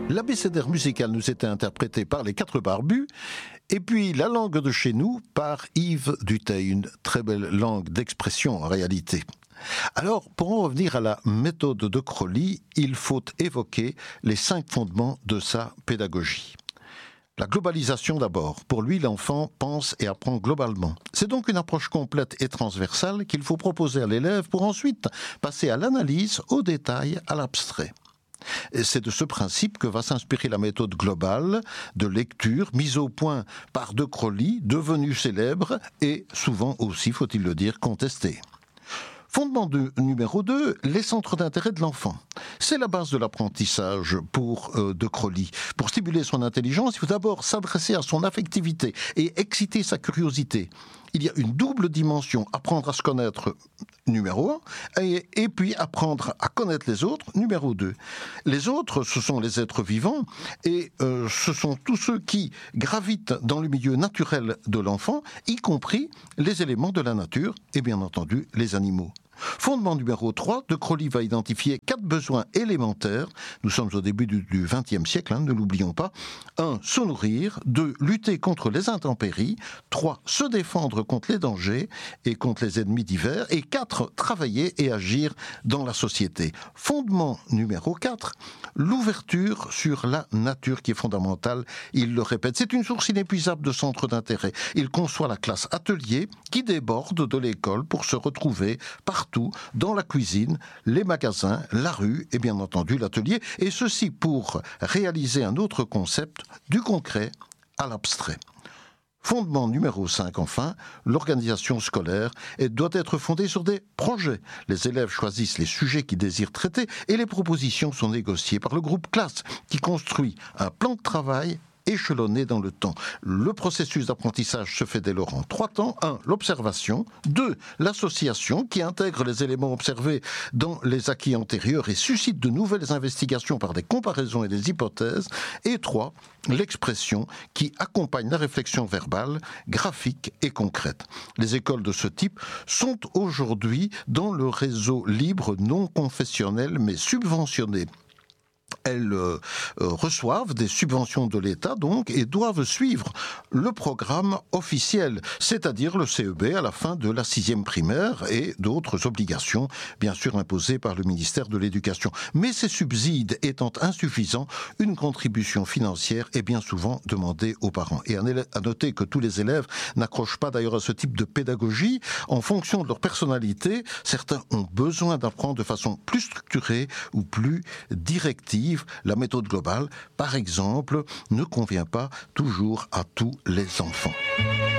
L'abécédaire musical nous était interprété par les Quatre Barbus, et puis la langue de chez nous par Yves Dutheil, une très belle langue d'expression en réalité. Alors, pour en revenir à la méthode de Crowley, il faut évoquer les 5 fondements de sa pédagogie. La globalisation d'abord. Pour lui, l'enfant pense et apprend globalement. C'est donc une approche complète et transversale qu'il faut proposer à l'élève pour ensuite passer à l'analyse, au détail, à l'abstrait. Et c'est de ce principe que va s'inspirer la méthode globale de lecture mise au point par De Crowley, devenue célèbre et souvent aussi, faut-il le dire, contestée. Fondement numéro 2, les centres d'intérêt de l'enfant. C'est la base de l'apprentissage pour De Crowley. Pour stimuler son intelligence, il faut d'abord s'adresser à son affectivité et exciter sa curiosité. Il y a une double dimension, apprendre à se connaître, numéro 1, et puis apprendre à connaître les autres, numéro 2. Les autres, ce sont les êtres vivants, et ce sont tous ceux qui gravitent dans le milieu naturel de l'enfant, y compris les éléments de la nature, et bien entendu les animaux. Fondement numéro 3, De Crowley va identifier 4 besoins élémentaires. Nous sommes au début du XXe siècle, ne l'oublions pas. 1. Se nourrir. 2. Lutter contre les intempéries. 3. Se défendre contre les dangers et contre les ennemis divers. Et 4. Travailler et agir dans la société. Fondement numéro 4, l'ouverture sur la nature qui est fondamentale. Il le répète, c'est une source inépuisable de centres d'intérêt. Il conçoit la classe atelier qui déborde de l'école pour se retrouver partout, dans la cuisine, les magasins, la rue et bien entendu l'atelier, et ceci pour réaliser un autre concept, du concret à l'abstrait. Fondement numéro 5, enfin, l'organisation scolaire doit être fondée sur des projets. Les élèves choisissent les sujets qu'ils désirent traiter et les propositions sont négociées par le groupe classe qui construit un plan de travail échelonné dans le temps. Le processus d'apprentissage se fait dès lors en 3 temps. 1. L'observation. 2. L'association qui intègre les éléments observés dans les acquis antérieurs et suscite de nouvelles investigations par des comparaisons et des hypothèses. Et 3. L'expression qui accompagne la réflexion verbale, graphique et concrète. Les écoles de ce type sont aujourd'hui dans le réseau libre non confessionnel mais subventionné. Elles reçoivent des subventions de l'État donc et doivent suivre le programme officiel, c'est-à-dire le CEB à la fin de la 6e primaire et d'autres obligations bien sûr imposées par le ministère de l'Éducation. Mais ces subsides étant insuffisants, une contribution financière est bien souvent demandée aux parents. Et à noter que tous les élèves n'accrochent pas d'ailleurs à ce type de pédagogie. En fonction de leur personnalité, certains ont besoin d'apprendre de façon plus structurée ou plus directive. La méthode globale, par exemple, ne convient pas toujours à tous les enfants.